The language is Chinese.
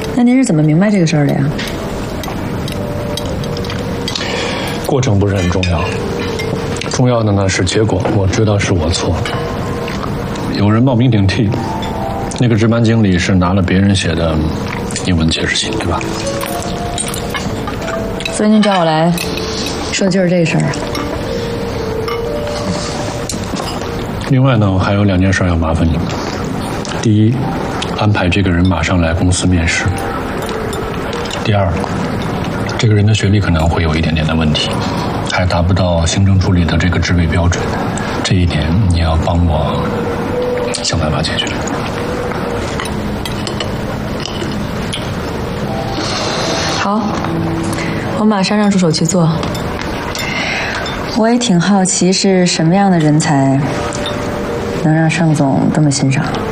那您是怎么明白这个事儿的呀？ 过程不是很重要，重要的呢是结果。我知道是我错，有人冒名顶替，那个值班经理是拿了别人写的英文解释信，对吧？ 所以您找我来，说的就是这事儿。 另外呢，还有2件事要麻烦你。第一，安排这个人马上来公司面试。第二，这个人的学历可能会有一点点的问题，还达不到行政助理的这个职位标准，这一点你要帮我想办法解决。 好，我马上让助手去做。我也挺好奇是什么样的人才能让盛总这么欣赏。